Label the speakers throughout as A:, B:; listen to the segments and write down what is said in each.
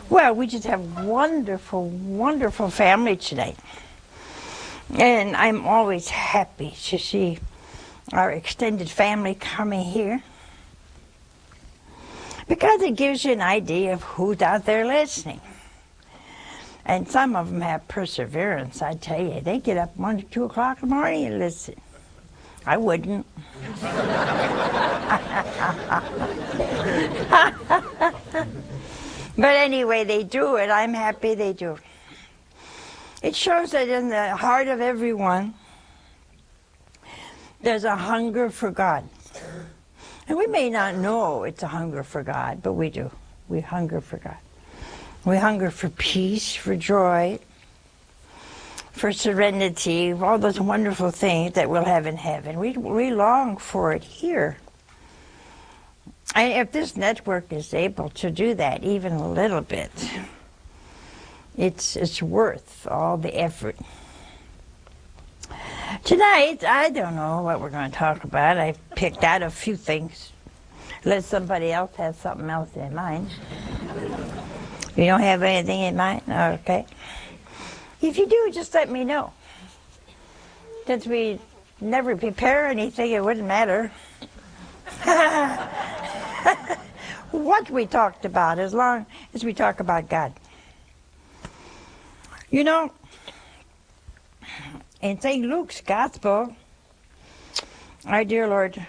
A: Well, we just have wonderful, wonderful family today. And I'm always happy to see our extended family coming here, because it gives you an idea of who's out there listening. And some of them have perseverance, I tell you. They get up 1 or 2 o'clock in the morning and listen. I wouldn't. But anyway, they do it. I'm happy they do. It shows that in the heart of everyone, there's a hunger for God. And we may not know it's a hunger for God, but we do. We hunger for God. We hunger for peace, for joy, for serenity, all those wonderful things that we'll have in heaven. We long for it here. And if this network is able to do that even a little bit, it's worth all the effort. Tonight, I don't know what we're going to talk about. I picked out a few things, unless somebody else has something else in mind. You don't have anything in mind? Okay. If you do, just let me know. Since we never prepare anything, it wouldn't matter what we talked about, as long as we talk about God. You know, in St. Luke's Gospel, our dear Lord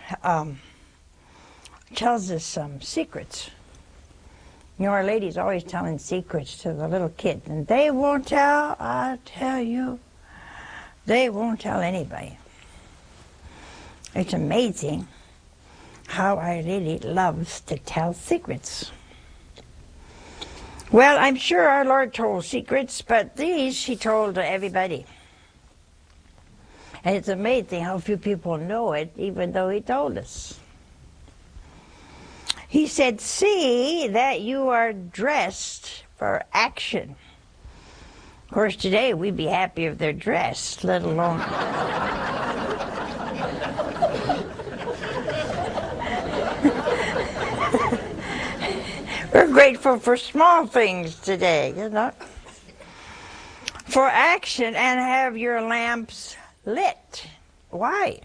A: tells us some secrets. You know, Our Lady's always telling secrets to the little kids, and they won't tell, I tell you, they won't tell anybody. It's amazing how Our Lady loves to tell secrets. Well, I'm sure our Lord told secrets, but these she told to everybody. And it's amazing how few people know it, even though he told us. He said, see that you are dressed for action. Of course, today we'd be happy if they're dressed, let alone... We're grateful for small things today, you know. For action, and have your lamps lit. Why?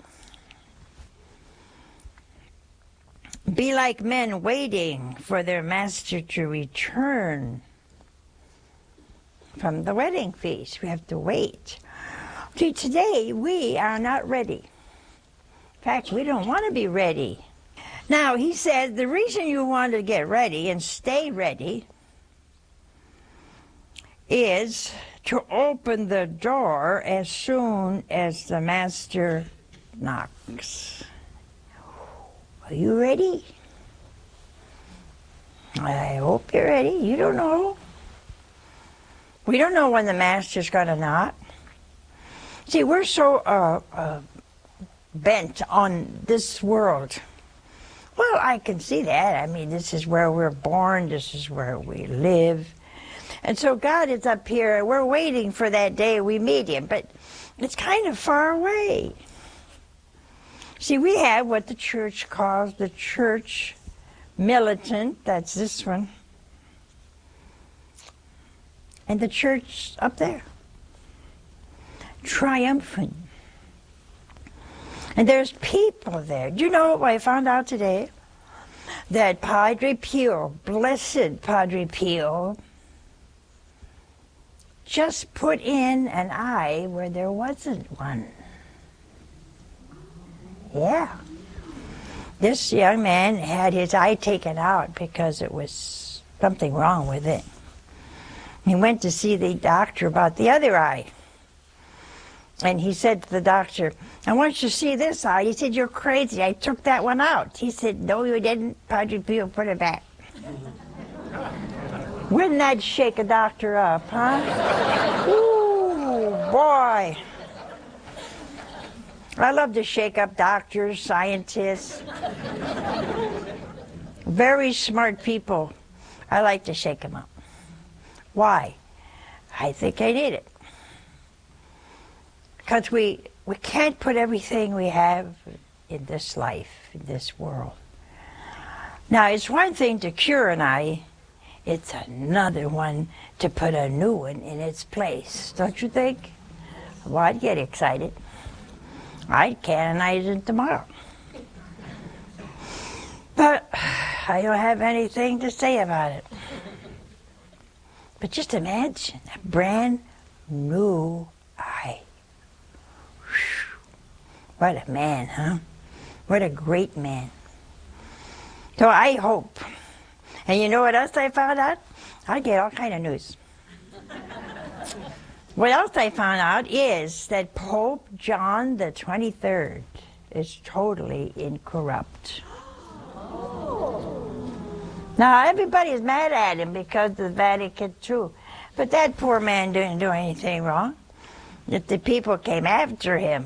A: Be like men waiting for their master to return from the wedding feast. We have to wait. See, today we are not ready. In fact, we don't want to be ready. Now, he said the reason you want to get ready and stay ready is to open the door as soon as the master knocks. Are you ready? I hope you're ready. You don't know. We don't know when the master's going to knock. See, we're so bent on this world. Well, I can see that. I mean, this is where we're born. This is where we live. And so God is up here, and we're waiting for that day we meet him. But it's kind of far away. See, we have what the church calls the church militant. That's this one. And the church up there. Triumphant. And there's people there. Do you know what I found out today? That Padre Pio, blessed Padre Pio, just put in an eye where there wasn't one. Yeah. This young man had his eye taken out because it was something wrong with it. He went to see the doctor about the other eye. And he said to the doctor, I want you to see this eye. He said, you're crazy. I took that one out. He said, no, you didn't. Padre Pio put it back. Wouldn't that shake a doctor up, huh? Ooh, boy. I love to shake up doctors, scientists. Very smart people. I like to shake them up. Why? I think I need it. Because we can't put everything we have in this life, in this world. Now, it's one thing to cure an eye. it's another one to put a new one in its place, don't you think? Well, I'd get excited. I'd canonize it tomorrow. But I don't have anything to say about it. But just imagine a brand new eye. What a man, huh? What a great man. So I hope. And you know what else I found out? I get all kind of news. What else I found out is that Pope John the 23rd is totally incorrupt. Now everybody's mad at him because of the Vatican II. But that poor man didn't do anything wrong. That the people came after him.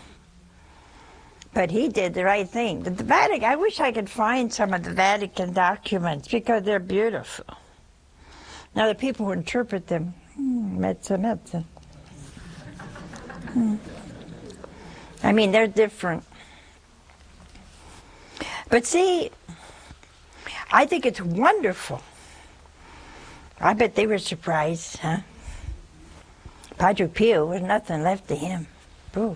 A: But he did the right thing. But the Vatican, I wish I could find some of the Vatican documents because they're beautiful. Now the people who interpret them, mezza. I mean, they're different. But see, I think it's wonderful. I bet they were surprised, huh? Padre Pio, was nothing left to him. Boo.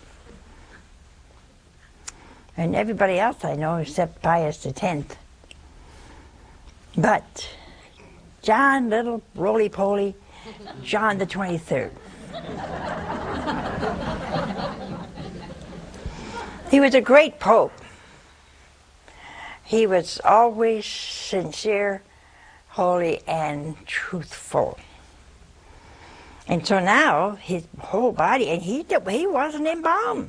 A: And everybody else I know except Pius X. But John, little roly-poly, John the 23rd. He was a great pope. He was always sincere, holy, and truthful. And so now his whole body, and he wasn't embalmed.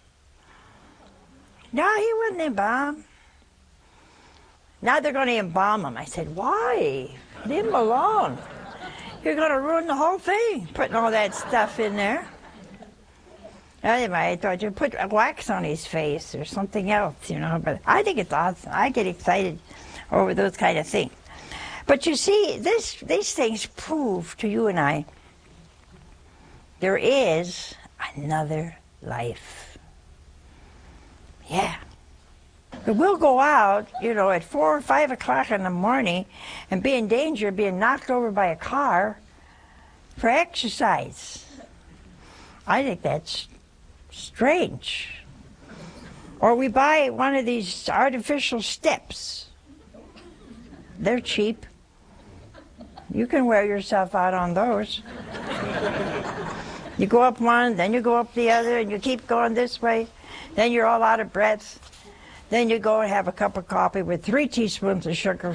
A: No, he wasn't embalmed. Now they're going to embalm him. I said, why? Leave him alone. You're going to ruin the whole thing, putting all that stuff in there. Anyway, I thought you'd put wax on his face or something else, you know. But I think it's awesome. I get excited over those kind of things. But you see, these things prove to you and I there is another life. Yeah. But we'll go out, you know, at 4 or 5 o'clock in the morning and be in danger of being knocked over by a car for exercise. I think that's strange. Or we buy one of these artificial steps. They're cheap. You can wear yourself out on those. You go up one, then you go up the other, and you keep going this way. Then you're all out of breath. Then you go and have a cup of coffee with 3 teaspoons of sugar.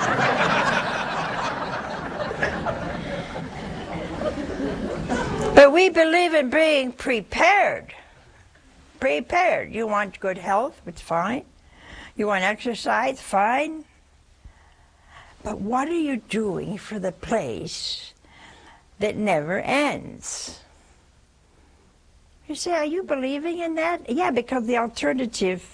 A: But we believe in being prepared. Prepared. You want good health, it's fine. You want exercise, fine. But what are you doing for the place that never ends? You say, are you believing in that? Yeah, because the alternative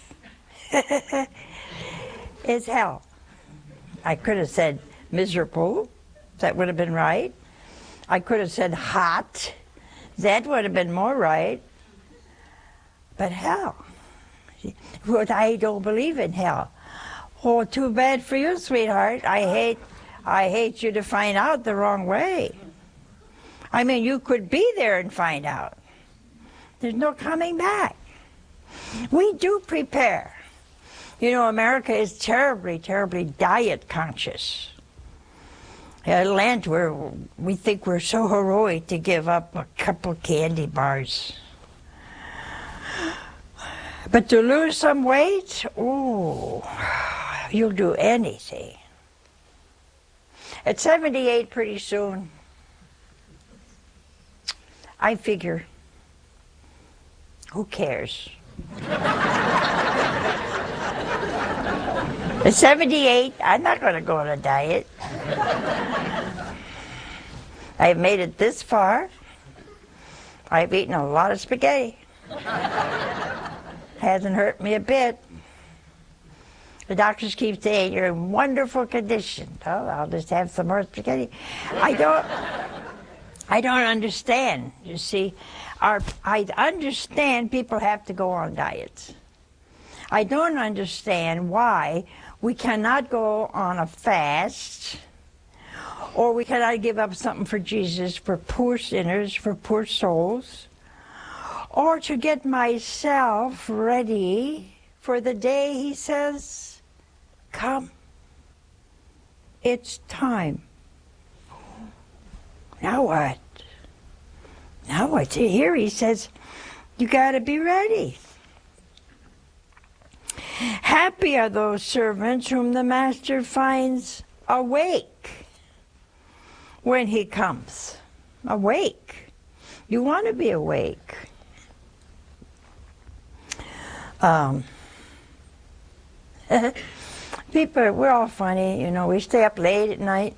A: is hell. I could have said miserable. That would have been right. I could have said hot. That would have been more right. But hell. But I don't believe in hell. Oh, too bad for you, sweetheart. I hate you to find out the wrong way. I mean, you could be there and find out. There's no coming back. We do prepare. You know, America is terribly, terribly diet conscious. At Lent, we think we're so heroic to give up a couple candy bars. But to lose some weight, oh, you'll do anything. At 78 pretty soon, I figure, who cares? At 78, I'm not going to go on a diet. I've made it this far. I've eaten a lot of spaghetti. Hasn't hurt me a bit. The doctors keep saying, you're in wonderful condition. Oh, I'll just have some more spaghetti. I don't understand, you see. I understand people have to go on diets. I don't understand why we cannot go on a fast Or we cannot give up something for Jesus, for poor sinners, for poor souls. Or to get myself ready for the day he says, come, it's time. Now what? Now what? Here he says, you got to be ready. Happy are those servants whom the master finds awake when he comes. Awake. You want to be awake. People, we're all funny, you know, we stay up late at night.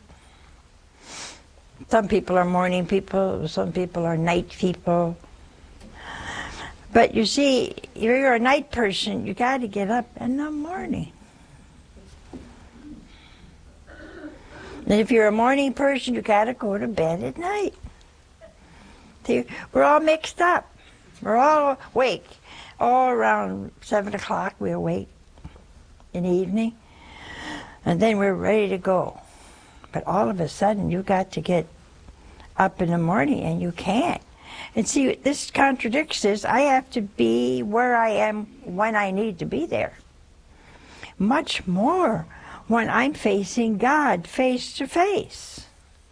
A: Some people are morning people, some people are night people. But you see, if you're a night person, you got to get up in the morning. And if you're a morning person, you got to go to bed at night. See, we're all mixed up. We're all awake. All around 7 o'clock we awake in the evening. And then we're ready to go. But all of a sudden you got to get up in the morning and you can't. And see, this contradicts this. I have to be where I am when I need to be there. Much more when I'm facing God face to face.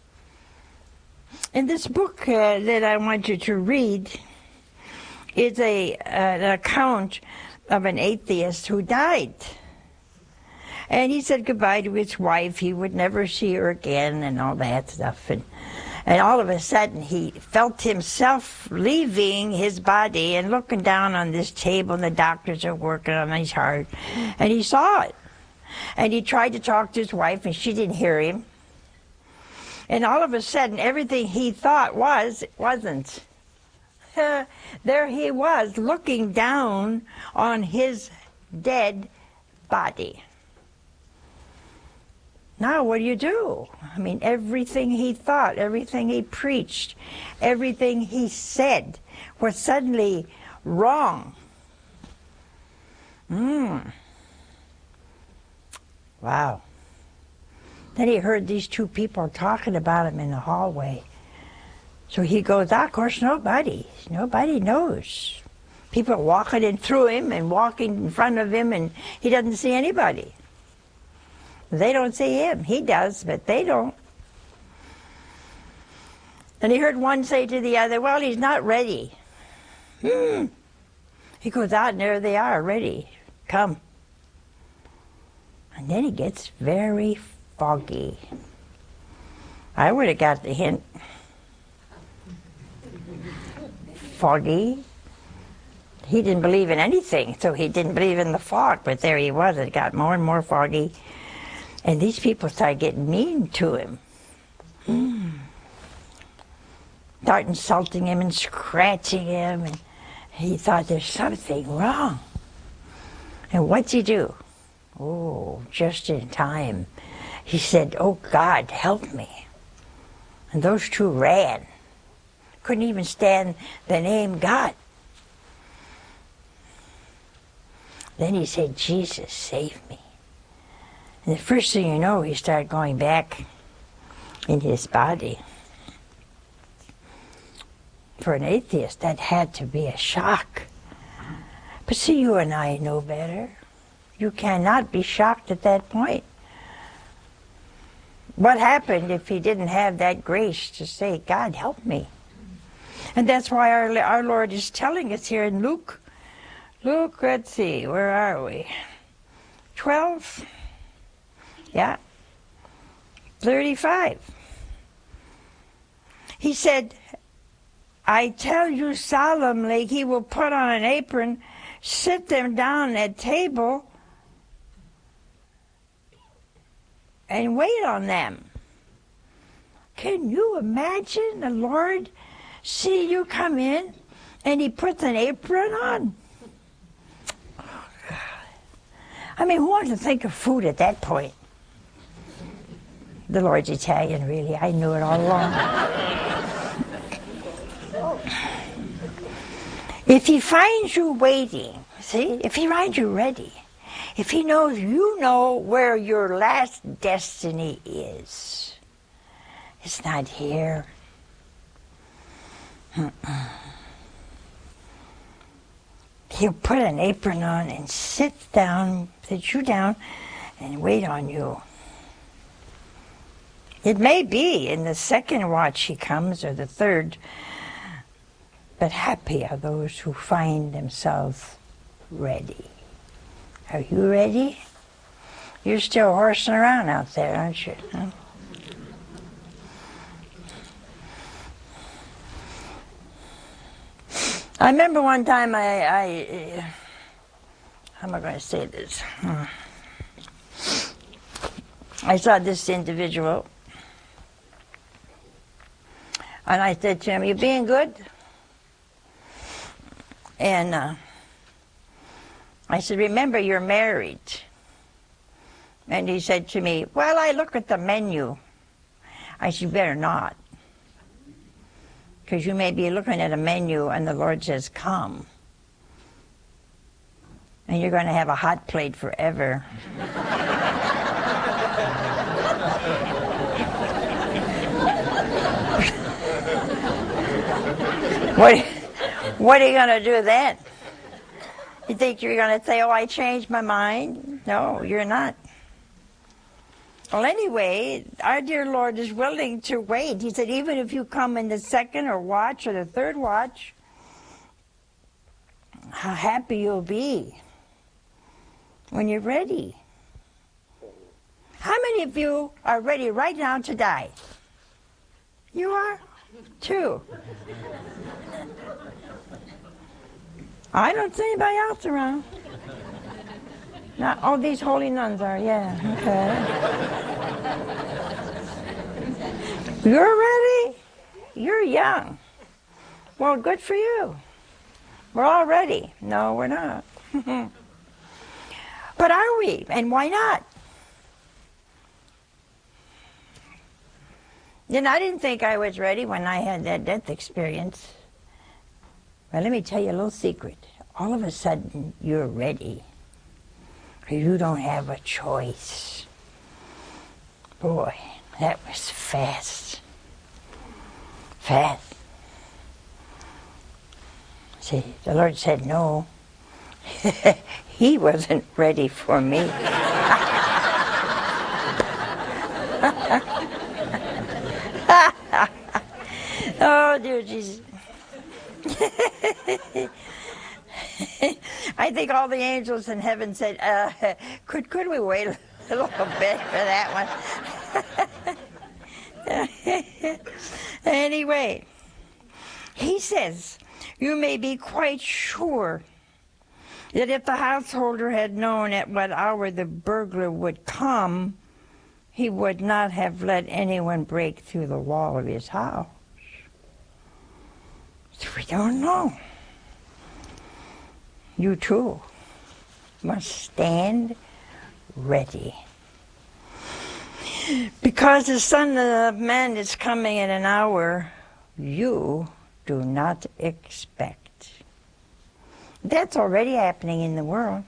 A: In this book that I want you to read is an account of an atheist who died. And he said goodbye to his wife. He would never see her again and all that stuff. And all of a sudden, he felt himself leaving his body and looking down on this table, and the doctors are working on his heart. And he saw it. And he tried to talk to his wife, and she didn't hear him. And all of a sudden, everything he thought wasn't. There he was, looking down on his dead body. Now what do? I mean, everything he thought, everything he preached, everything he said was suddenly wrong. Wow. Then he heard these two people talking about him in the hallway. So he goes, of course, nobody knows. People walking in through him and walking in front of him, and he doesn't see anybody. They don't see him. He does, but they don't. And he heard one say to the other, well, he's not ready. He goes out, and there they are, ready. Come. And then he gets very foggy. I would have got the hint. Foggy. He didn't believe in anything, so he didn't believe in the fog, but there he was. It got more and more foggy. And these people started getting mean to him. Start insulting him and scratching him. And he thought, there's something wrong. And what'd he do? Oh, just in time. He said, oh, God, help me. And those two ran. Couldn't even stand the name God. Then he said, Jesus, save me. And the first thing you know, he started going back in his body. For an atheist, that had to be a shock. But see, you and I know better. You cannot be shocked at that point. What happened if he didn't have that grace to say, God, help me? And that's why our Lord is telling us here in Luke. Luke, let's see, where are we? 12? Yeah, 35. He said, I tell you solemnly, he will put on an apron, sit them down at table, and wait on them. Can you imagine the Lord see you come in and he puts an apron on? Oh, God. I mean, who wants to think of food at that point? The Lord's Italian, really. I knew it all along. If he finds you waiting, see, if he finds you ready, if he knows you know where your last destiny is, It's not here. He'll put an apron on and sit you down, and wait on you. It may be in the second watch he comes, or the third, but happy are those who find themselves ready. Are you ready? You're still horsing around out there, aren't you? Huh? I remember one time how am I going to say this? I saw this individual, and I said to him, "You being good?" And I said, "Remember, you're married." And he said to me, "Well, I look at the menu." I said, "You better not. Because you may be looking at a menu and the Lord says, 'Come.' And you're going to have a hot plate forever." What are you going to do then? You think you're going to say, "Oh, I changed my mind"? No, you're not. Well, anyway, our dear Lord is willing to wait. He said, even if you come in the second or watch or the third watch, how happy you'll be when you're ready. How many of you are ready right now to die? You are? 2. I don't see anybody else around. Not, oh, these holy nuns are, yeah, okay. You're ready? You're young. Well, good for you. We're all ready. No, we're not. But are we? And why not? Then I didn't think I was ready when I had that death experience. Well, let me tell you a little secret. All of a sudden, you're ready. You don't have a choice. Boy, that was fast. Fast. See, the Lord said no. He wasn't ready for me. Oh, dear Jesus. I think all the angels in heaven said, could we wait a little bit for that one? Anyway, he says, you may be quite sure that if the householder had known at what hour the burglar would come, he would not have let anyone break through the wall of his house. So we don't know. You too must stand ready. Because the Son of Man is coming in an hour you do not expect. That's already happening in the world.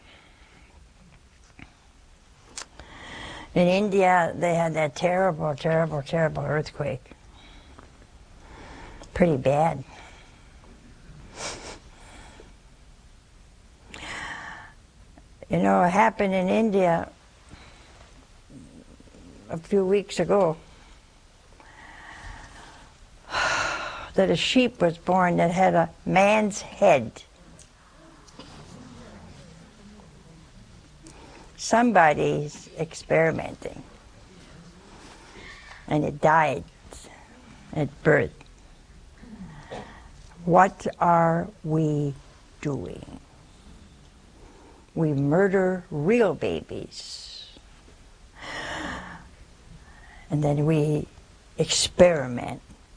A: In India, they had that terrible, terrible, terrible earthquake. Pretty bad. You know, it happened in India a few weeks ago that a sheep was born that had a man's head. Somebody's experimenting. And it died at birth. What are we doing? We murder real babies. And then we experiment.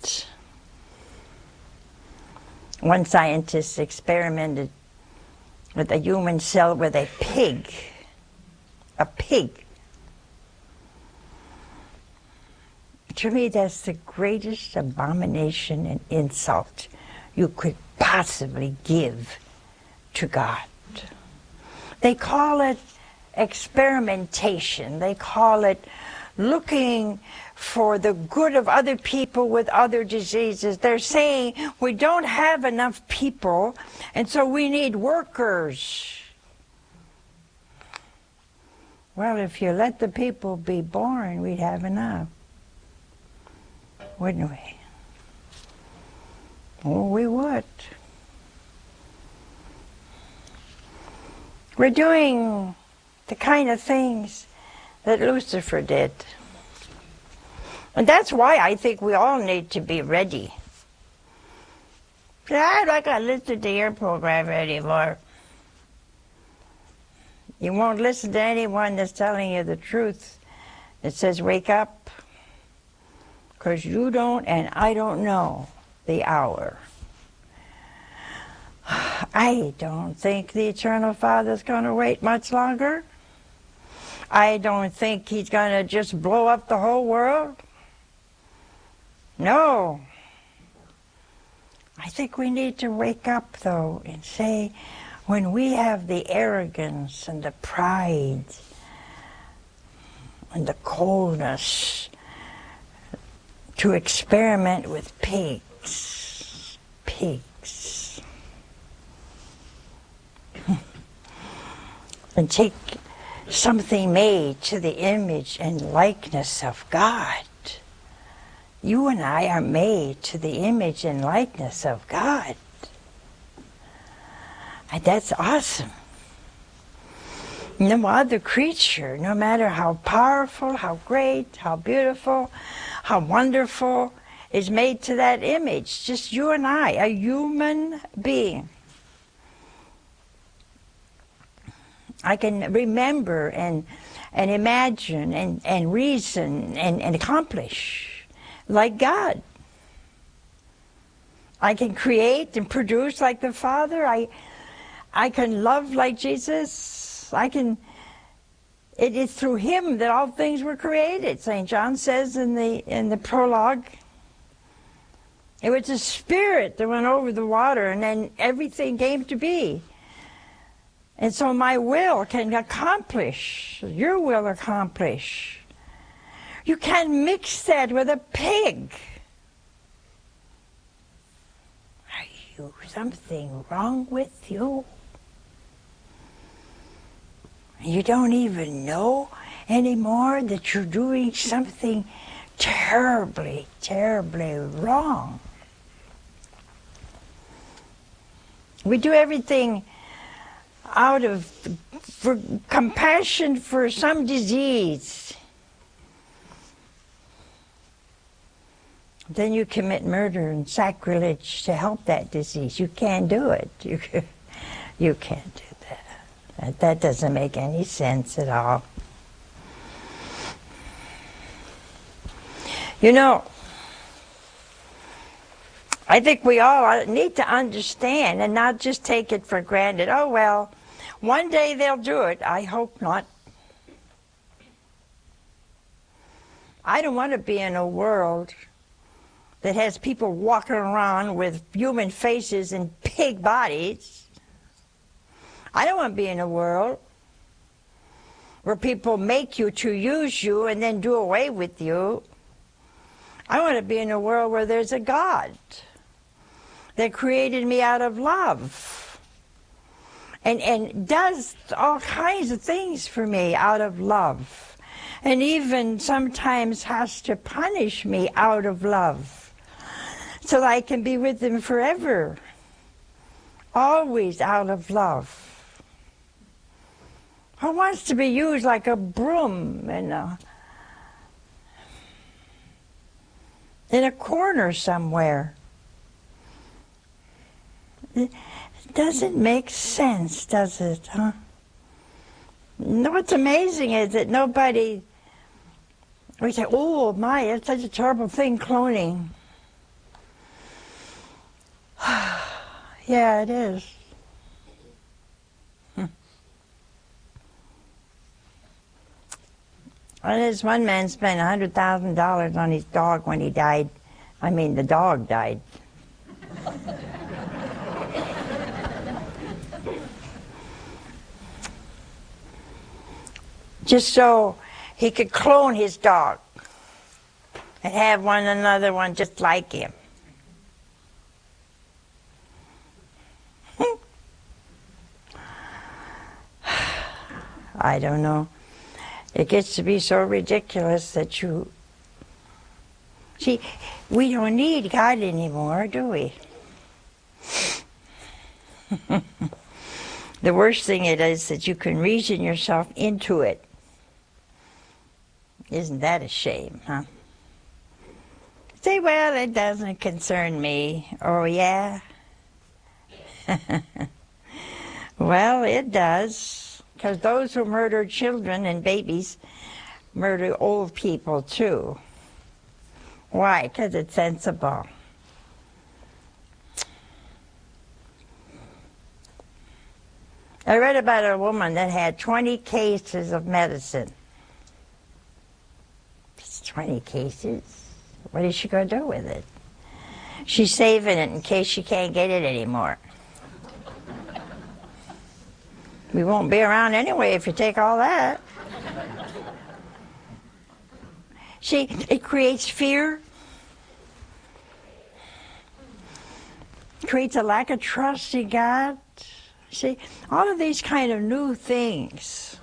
A: One scientist experimented with a human cell with a pig. A pig. To me, that's the greatest abomination and insult you could possibly give to God. They call it experimentation. They call it looking for the good of other people with other diseases. They're saying we don't have enough people, and so we need workers. Well, if you let the people be born, we'd have enough, wouldn't we? Oh, we would. We're doing the kind of things that Lucifer did. And that's why I think we all need to be ready. I'm not going to listen to your program anymore. You won't listen to anyone that's telling you the truth. That says, wake up, because you don't and I don't know the hour. I don't think the Eternal Father's going to wait much longer. I don't think he's going to just blow up the whole world. No. I think we need to wake up, though, and say, when we have the arrogance and the pride and the coldness to experiment with pigs, and take something made to the image and likeness of God. You and I are made to the image and likeness of God. And that's awesome. No other creature, no matter how powerful, how great, how beautiful, how wonderful, is made to that image. Just you and I, a human being. I can remember and imagine and reason and accomplish like God. I can create and produce like the Father. I can love like Jesus. It is through him that all things were created. St. John says in the prologue. It was the Spirit that went over the water, and then everything came to be. And so my will can accomplish, your will accomplish. You can't mix that with a pig. Are you something wrong with you? You don't even know anymore that you're doing something terribly, terribly wrong. We do everything out of for compassion for some disease. Then you commit murder and sacrilege to help that disease. You can't do it. You can't do that. That doesn't make any sense at all. You know, I think we all need to understand and not just take it for granted. Oh, well, one day they'll do it. I hope not. I don't want to be in a world that has people walking around with human faces and pig bodies. I don't want to be in a world where people make you to use you and then do away with you. I want to be in a world where there's a God that created me out of love and does all kinds of things for me out of love, and even sometimes has to punish me out of love so that I can be with him forever, always out of love. Who wants to be used like a broom in a corner somewhere? It doesn't make sense, does it, huh? No, what's amazing is that nobody, we say, oh my, it's such a terrible thing, cloning. Yeah, it is. Well, this one man spent $100,000 on his dog when he died. I mean, the dog died. Just so he could clone his dog and have another one just like him. I don't know. It gets to be so ridiculous that you... See, we don't need God anymore, do we? The worst thing it is that you can reason yourself into it. Isn't that a shame, huh? Say, well, it doesn't concern me. Oh, yeah? Well, it does. Because those who murder children and babies murder old people, too. Why? Because it's sensible. I read about a woman that had 20 cases of medicine. It's 20 cases. What is she going to do with it? She's saving it in case she can't get it anymore. We won't be around anyway if you take all that. See, it creates fear. It creates a lack of trust in God. See, all of these kind of new things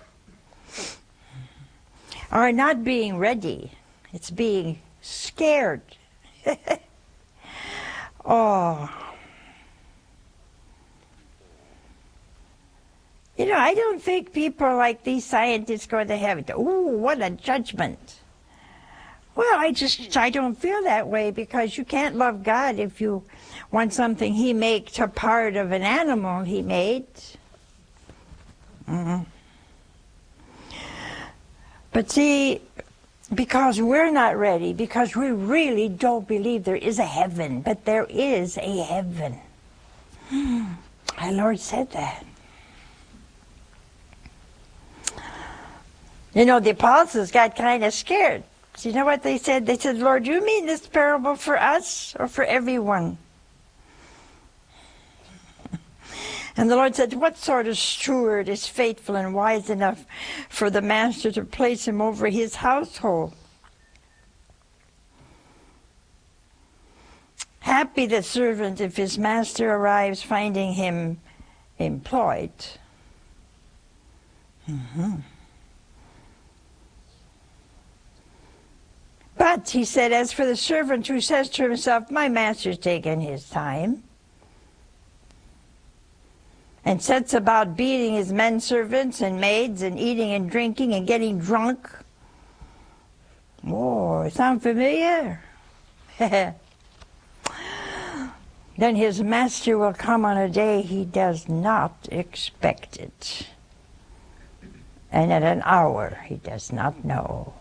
A: are not being ready. It's being scared. Oh. You know, I don't think people like these scientists go to heaven. Ooh, what a judgment. Well, I don't feel that way, because you can't love God if you want something He makes a part of an animal He made. But see, because we're not ready, because we really don't believe there is a heaven, but there is a heaven. Our Lord said that. You know, the apostles got kind of scared. So you know what they said? They said, Lord, you mean this parable for us or for everyone? And the Lord said, what sort of steward is faithful and wise enough for the master to place him over his household? Happy the servant if his master arrives finding him employed. But, he said, as for the servant who says to himself, my master's taken his time, and sets about beating his men servants and maids and eating and drinking and getting drunk. Oh, sound familiar? Then his master will come on a day he does not expect it, and at an hour he does not know.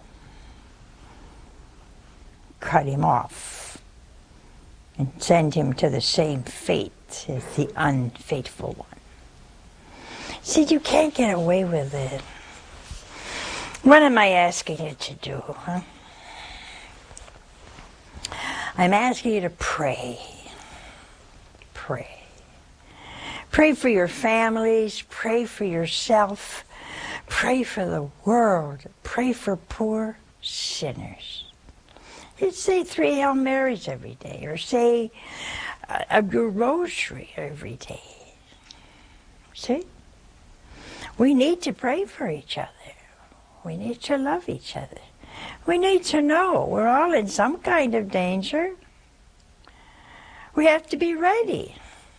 A: Cut him off and send him to the same fate as the unfaithful one. See, you can't get away with it. What am I asking you to do, huh? I'm asking you to pray. Pray. Pray for your families. Pray for yourself. Pray for the world. Pray for poor sinners. Say 3 Hail Marys every day, or say your rosary every day. See? We need to pray for each other. We need to love each other. We need to know we're all in some kind of danger. We have to be ready.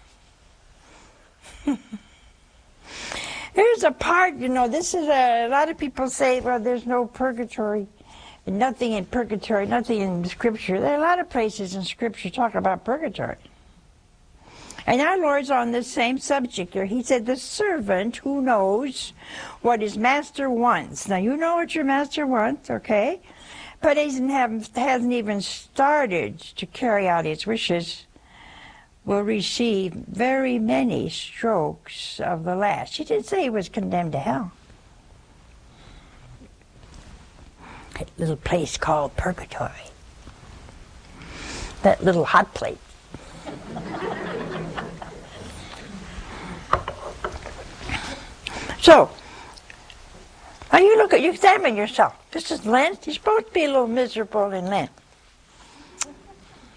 A: There's a part, you know, this is a lot of people say, well, there's no purgatory. Nothing in purgatory, nothing in Scripture. There are a lot of places in Scripture talk about purgatory. And our Lord's on this same subject here. He said, the servant who knows what his master wants. Now, you know what your master wants, okay? But hasn't even started to carry out his wishes, will receive very many strokes of the lash. He didn't say he was condemned to hell. That little place called purgatory. That little hot plate. So, now you examine yourself. This is Lent. You're supposed to be a little miserable in Lent.